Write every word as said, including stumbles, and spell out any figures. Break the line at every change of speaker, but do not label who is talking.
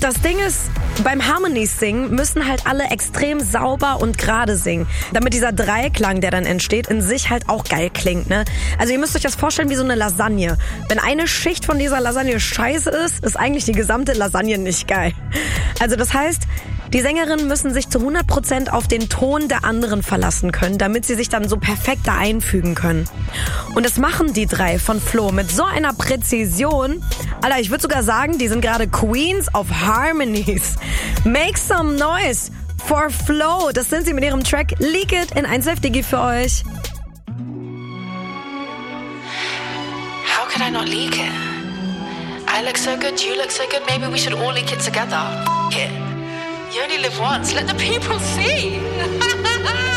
Das Ding ist, beim Harmonies-Singen müssen halt alle extrem sauber und gerade singen, damit dieser Dreiklang, der dann entsteht, in sich halt auch geil klingt, ne? Also ihr müsst euch das vorstellen wie so eine Lasagne. Wenn eine Schicht von dieser Lasagne scheiße ist, ist eigentlich die gesamte Lasagne nicht geil. Also das heißt, die Sängerinnen müssen sich zu hundert Prozent auf den Ton der anderen verlassen können, damit sie sich dann so perfekt da einfügen können. Und das machen die drei von Flo mit so einer Präzision. Alter, ich würde sogar sagen, die sind gerade Queens of Harmonies. Make some noise for Flo. Das sind sie mit ihrem Track Leak It in eins Live Digi für euch.
How could I not leak it? I look so good, you look so good, maybe we should all leak it together. F*** it. You only live once, let the people see.